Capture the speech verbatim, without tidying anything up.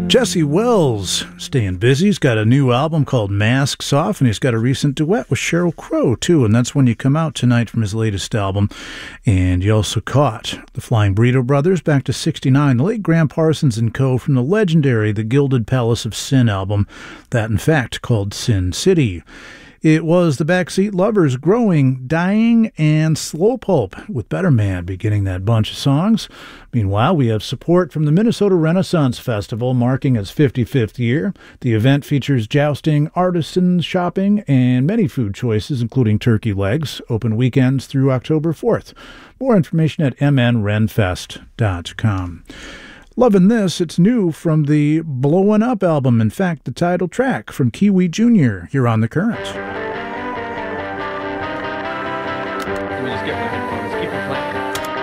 Jesse Wells, staying busy. He's got a new album called Masks Off, and he's got a recent duet with Sheryl Crow, too, and that's when you come out tonight from his latest album. And you also caught the Flying Burrito Brothers back to sixty-nine, the late Graham Parsons and Co. from the legendary The Gilded Palace of Sin album, that in fact called Sin City. It was the Backseat Lovers, Growing, Dying, and Slow Pulp, with Better Man beginning that bunch of songs. Meanwhile, we have support from the Minnesota Renaissance Festival, marking its fifty-fifth year. The event features jousting, artisans shopping, and many food choices, including turkey legs, open weekends through October fourth. More information at m n renfest dot com. Loving this, it's new from the Blowin' Up album. In fact, the title track from Kiwi Junior here on The Current.